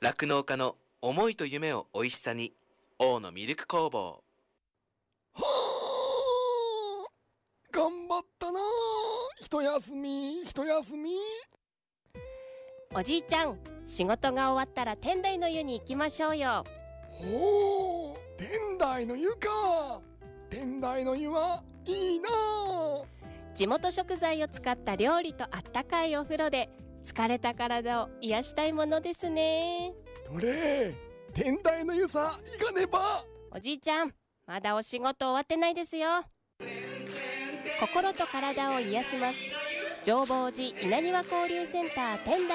酪農家の思いと夢をおいしさに、大野ミルク工房。 はあ、頑張ったな。一休み一休み。 おじいちゃん、仕事が終わったら天台の湯に行きましょうよ。 おお、天台の湯か。天台の湯はいいな。 地元食材を使った料理とあったかいお風呂で疲れた体を癒したいものですね。 どれ、天台の湯さ行かねば。 おじいちゃん、まだお仕事終わってないですよ。心と体を癒します。浄法寺稲庭交流センター天台